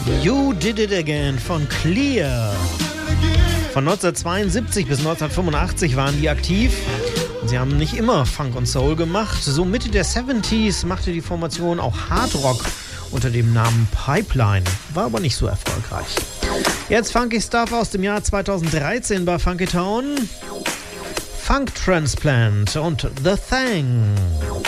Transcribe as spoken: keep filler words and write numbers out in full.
You Did It Again von Clear. Von neunzehnhundertzweiundsiebzig bis neunzehnhundertfünfundachtzig waren die aktiv. Und sie haben nicht immer Funk und Soul gemacht. So Mitte der siebziger machte die Formation auch Hard Rock unter dem Namen Pipeline. War aber nicht so erfolgreich. Jetzt Funky Stuff aus dem Jahr zweitausenddreizehn bei Funky Town. Funk Transplant und The Thing.